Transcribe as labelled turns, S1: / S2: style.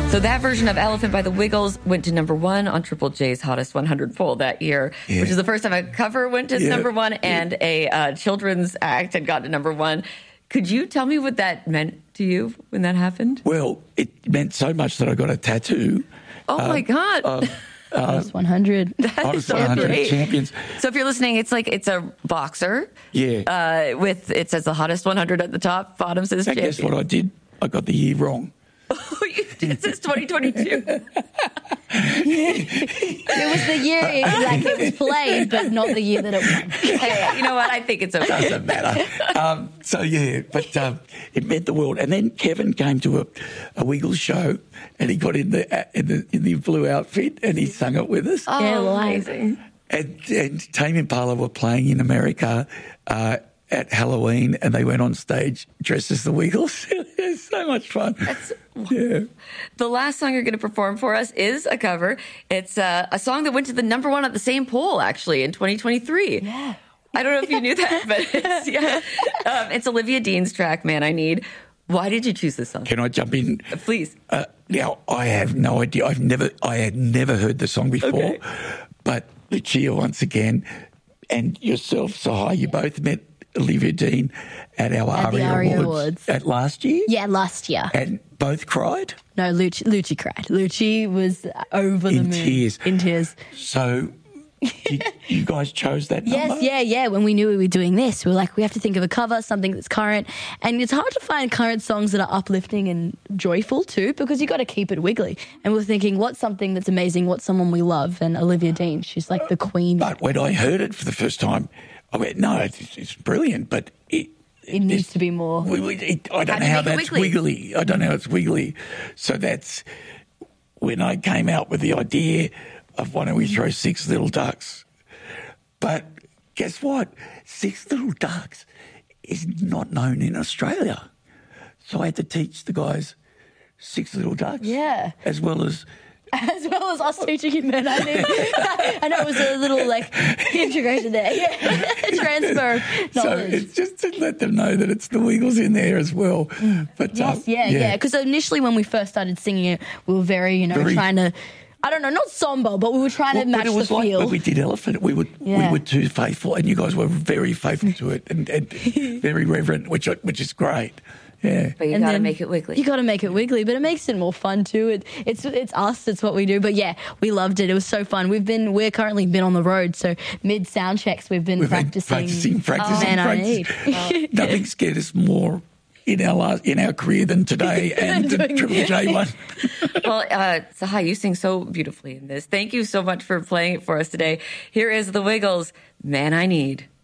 S1: So that version of Elephant by the Wiggles went to number one on Triple J's Hottest 100 poll that year, which is the first time a cover went to number one and a children's act had got to number one. Could you tell me what that meant to you when that happened?
S2: Well, it meant so much that I got a tattoo.
S1: Oh, my God.
S3: Hottest 100.
S2: Hottest 100 champions.
S1: So if you're listening, it's a boxer.
S2: Yeah.
S1: It says the Hottest 100 at the top, bottom says champion.
S2: Guess what I did? I got the year wrong.
S1: It says 2022.
S3: It was the year it was played, but not the year that it won.
S1: Hey, you know what? I think it's okay.
S2: Doesn't matter. It meant the world. And then Kevin came to a Wiggles show, and he got in the blue outfit, and he sang it with us.
S1: Oh, yeah, amazing.
S2: And Tame Impala were playing in America at Halloween, and they went on stage dressed as the Wiggles. It was so much fun.
S1: The last song you're going to perform for us is a cover. It's a song that went to the number one at the same poll, actually, in 2023.
S3: Yeah.
S1: I don't know if you knew that, but it's Olivia Dean's track, Man I Need. Why did you choose this song?
S2: Can I jump in?
S1: Please.
S2: Now, I have no idea. I had never heard the song before, but Lucia, once again, and yourself, Sahai, you both met Olivia Dean at our ARIA Awards at last year.
S3: Yeah, last year.
S2: And both cried?
S3: No, Lucci cried. Lucci was over the moon. In tears.
S2: So you guys chose that number?
S3: Yes, yeah. When we knew we were doing this, we were like, we have to think of a cover, something that's current. And it's hard to find current songs that are uplifting and joyful too, because you got to keep it wiggly. And we're thinking, what's something that's amazing? What's someone we love? And Olivia Dean, she's like the queen.
S2: But when I heard it for the first time, I went, no, it's brilliant, but it
S3: needs to be more.
S2: I don't know how that's wiggly. I don't know how it's wiggly. So that's when I came out with the idea of why don't we throw Six Little Ducks. But guess what? Six Little Ducks is not known in Australia. So I had to teach the guys Six Little Ducks.
S3: Yeah.
S2: As well as
S3: us teaching him Men I Need. I know it was a little integration there. Yeah. Transfer of knowledge.
S2: So it's just to let them know that it's the Wiggles in there as well. But
S3: yeah. Because initially when we first started singing it, we were very trying to, I don't know, not somber, but we were trying to match the feel. But it was like when
S2: we did Elephant, we were too faithful, and you guys were very faithful to it and very reverent, which is great. Yeah.
S1: But you got to make it wiggly.
S3: You got to make it wiggly, but it makes it more fun too. It's us, it's what we do. But yeah, we loved it. It was so fun. We're currently been on the road, so mid sound checks we've been practicing. Man I Need.
S2: Nothing scared us more in our career than today and the Triple J one.
S1: Well, Sahai, you sing so beautifully in this. Thank you so much for playing it for us today. Here is the Wiggles, Man I Need.